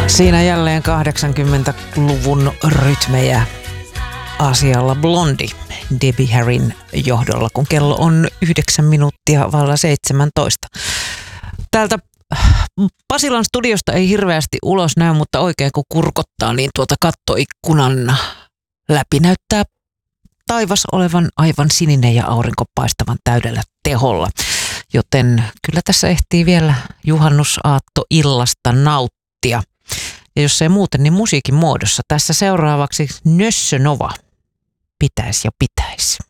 Siinä jälleen 80-luvun rytmejä asialla Blondi Debbie Harryn johdolla, kun kello on 9 minuuttia vailla 17. Täältä Pasilan studiosta ei hirveästi ulos näy, mutta oikein kun kurkottaa, niin tuota kattoikkunan läpi näyttää taivas olevan aivan sininen ja aurinko paistavan täydellä teholla. Joten kyllä tässä ehtii vielä juhannusaattoillasta nauttia. Ja jos ei muuten, niin musiikin muodossa. Tässä seuraavaksi Nössö Nova. Pitäis ja pitäis.